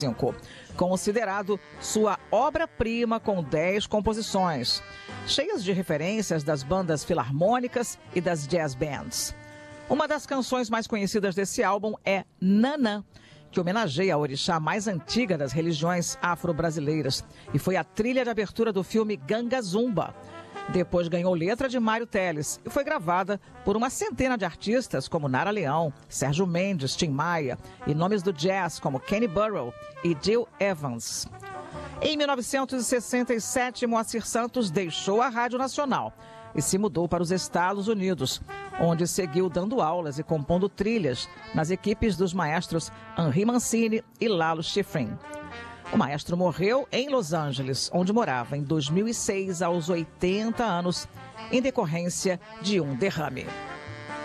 considerado sua obra-prima com 10 composições, cheias de referências das bandas filarmônicas e das jazz bands. Uma das canções mais conhecidas desse álbum é Nanã, que homenageia a orixá mais antiga das religiões afro-brasileiras e foi a trilha de abertura do filme Ganga Zumba. Depois ganhou letra de Mário Teles e foi gravada por uma centena de artistas como Nara Leão, Sérgio Mendes, Tim Maia e nomes do jazz como Kenny Burrell e Gil Evans. Em 1967, Moacir Santos deixou a Rádio Nacional e se mudou para os Estados Unidos, onde seguiu dando aulas e compondo trilhas nas equipes dos maestros Henri Mancini e Lalo Schifrin. O maestro morreu em Los Angeles, onde morava em 2006, aos 80 anos, em decorrência de um derrame.